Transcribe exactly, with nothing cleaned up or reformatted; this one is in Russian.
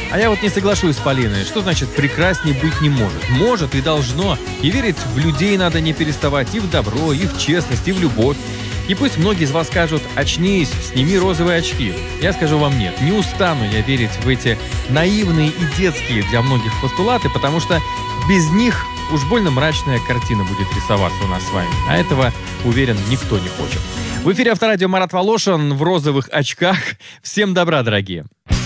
А я вот не соглашусь с Полиной. Что значит прекраснее быть не может? Может и должно. И верить в людей надо не переставать. И в добро, и в честность, и в любовь. И пусть многие из вас скажут: очнись, сними розовые очки. Я скажу вам: нет, не устану я верить в эти наивные и детские для многих постулаты, потому что без них уж больно мрачная картина будет рисоваться у нас с вами. А этого, уверен, никто не хочет. В эфире Авторадио, Марат Волошин в розовых очках. Всем добра, дорогие.